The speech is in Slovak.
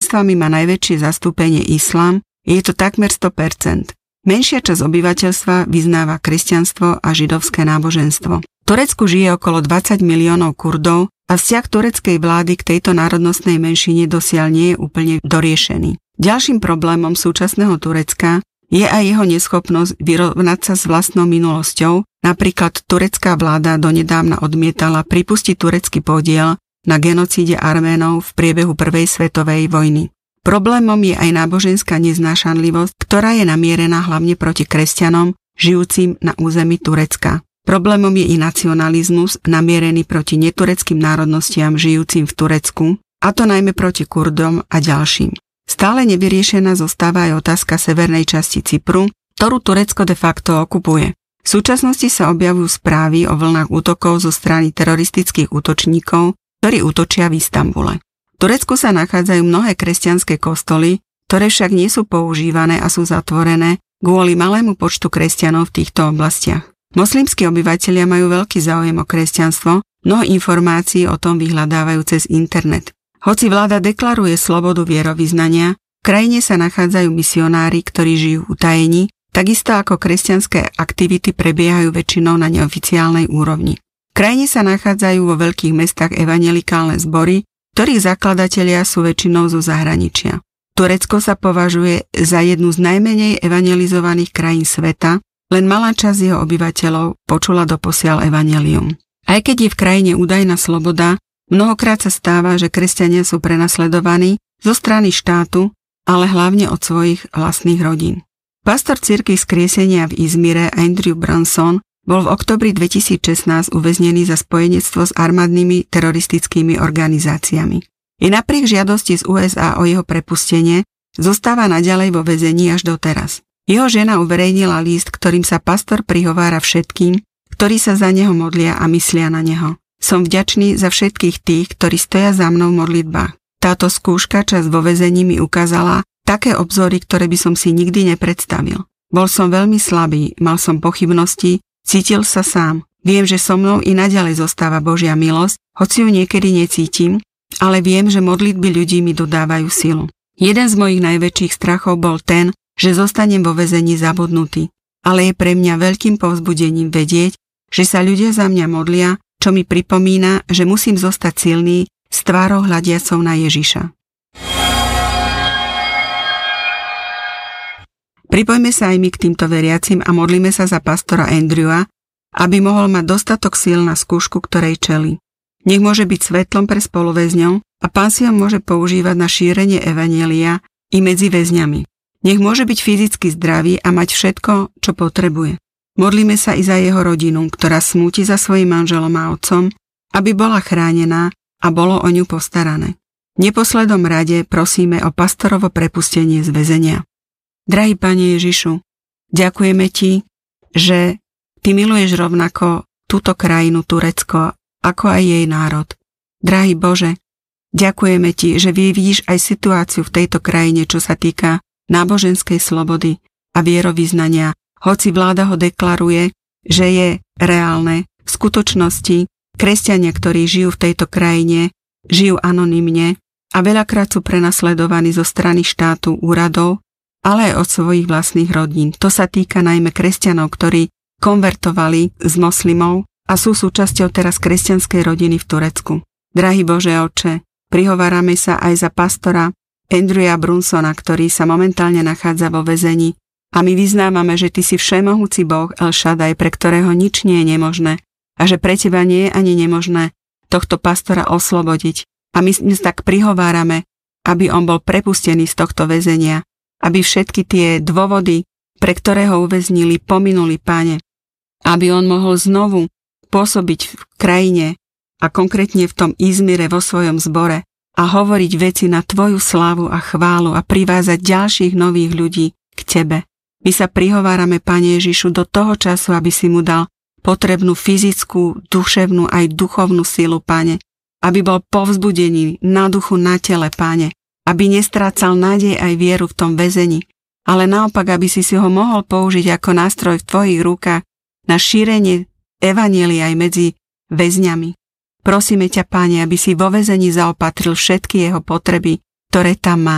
náboženstvami má najväčšie zastúpenie islám, je to takmer 100%. Menšia časť obyvateľstva vyznáva kresťanstvo a židovské náboženstvo. V Turecku žije okolo 20 miliónov Kurdov a vzťah tureckej vlády k tejto národnostnej menšine dosiaľ nie je úplne doriešený. Ďalším problémom súčasného Turecka je aj jeho neschopnosť vyrovnať sa s vlastnou minulosťou. Napríklad turecká vláda donedávna odmietala pripustiť turecký podiel na genocíde Arménov v priebehu Prvej svetovej vojny. Problémom je aj náboženská neznášanlivosť, ktorá je namierená hlavne proti kresťanom žijúcim na území Turecka. Problémom je i nacionalizmus namierený proti netureckým národnostiam žijúcim v Turecku, a to najmä proti Kurdom a ďalším. Stále nevyriešená zostáva aj otázka severnej časti Cypru, ktorú Turecko de facto okupuje. V súčasnosti sa objavujú správy o vlnách útokov zo strany teroristických útočníkov, ktorí útočia v Istanbule. V Turecku sa nachádzajú mnohé kresťanské kostoly, ktoré však nie sú používané a sú zatvorené kvôli malému počtu kresťanov v týchto oblastiach. Moslimskí obyvatelia majú veľký záujem o kresťanstvo, mnoho informácií o tom vyhľadávajú cez internet. Hoci vláda deklaruje slobodu vierovyznania, v krajine sa nachádzajú misionári, ktorí žijú v utajení, takisto ako kresťanské aktivity prebiehajú väčšinou na neoficiálnej úrovni. V krajine sa nachádzajú vo veľkých mestách evanjelikálne zbory, ktorých zakladatelia sú väčšinou zo zahraničia. Turecko sa považuje za jednu z najmenej evanjelizovaných krajín sveta, len malá časť jeho obyvateľov počula doposiaľ evanjelium. Aj keď je v krajine údajná sloboda, mnohokrát sa stáva, že kresťania sú prenasledovaní zo strany štátu, ale hlavne od svojich vlastných rodín. Pastor cirkvi Vzkriesenia v Izmire Andrew Brunson bol v októbri 2016 uväznený za spojenectvo s armádnymi teroristickými organizáciami. I napriek žiadosti z USA o jeho prepustenie zostáva naďalej vo väzení až doteraz. Jeho žena uverejnila list, ktorým sa pastor prihovára všetkým, ktorí sa za neho modlia a myslia na neho. Som vďačný za všetkých tých, ktorí stoja za mnou v modlitbách. Táto skúška čas vo väzení mi ukázala také obzory, ktoré by som si nikdy nepredstavil. Bol som veľmi slabý, mal som pochybnosti, cítil sa sám. Viem, že so mnou i naďalej zostáva Božia milosť, hoci ju niekedy necítim, ale viem, že modlitby ľudí mi dodávajú silu. Jeden z mojich najväčších strachov bol ten, že zostanem vo väzení zabudnutý, ale je pre mňa veľkým povzbudením vedieť, že sa ľudia za mňa modlia, čo mi pripomína, že musím zostať silný s tvárou hľadiacou na Ježiša. Pripojme sa aj my k týmto veriacim a modlíme sa za pastora Andrewa, aby mohol mať dostatok síl na skúšku, ktorej čelí. Nech môže byť svetlom pre spoluväzňov a Pán si ho môže používať na šírenie evanjelia i medzi väzňami. Nech môže byť fyzicky zdravý a mať všetko, čo potrebuje. Modlíme sa i za jeho rodinu, ktorá smúti za svojím manželom a otcom, aby bola chránená a bolo o ňu postarané. V neposlednom rade prosíme o pastorovo prepustenie z väzenia. Drahý Pane Ježišu, ďakujeme Ti, že Ty miluješ rovnako túto krajinu Turecko, ako aj jej národ. Drahý Bože, ďakujeme Ti, že vidíš aj situáciu v tejto krajine, čo sa týka náboženskej slobody a vierovyznania. Hoci vláda ho deklaruje, že je reálne, v skutočnosti kresťania, ktorí žijú v tejto krajine, žijú anonymne a veľakrát sú prenasledovaní zo strany štátu, úradov, ale aj od svojich vlastných rodín. To sa týka najmä kresťanov, ktorí konvertovali z moslimov a sú súčasťou teraz kresťanskej rodiny v Turecku. Drahý Bože Otče, prihovárame sa aj za pastora Andrewa Brunsona, ktorý sa momentálne nachádza vo väzení. A my vyznávame, že Ty si všemohúci Boh El Shaddai, pre ktorého nič nie je nemožné a že pre Teba nie je ani nemožné tohto pastora oslobodiť. A my tak prihovárame, aby on bol prepustený z tohto väzenia, aby všetky tie dôvody, pre ktoré ho uväznili, pominuli, Pane, aby on mohol znovu pôsobiť v krajine a konkrétne v tom Izmire vo svojom zbore a hovoriť veci na Tvoju slávu a chválu a privázať ďalších nových ľudí k Tebe. My sa prihovárame, Pane Ježišu, do toho času, aby si mu dal potrebnú fyzickú, duševnú aj duchovnú silu, Pane, aby bol povzbudený na duchu, na tele, Pane, aby nestrácal nádej aj vieru v tom väzení, ale naopak, aby si ho mohol použiť ako nástroj v Tvojich rukách na šírenie evanjelia aj medzi väzňami. Prosíme ťa, Pane, aby si vo väzení zaopatril všetky jeho potreby, ktoré tam má.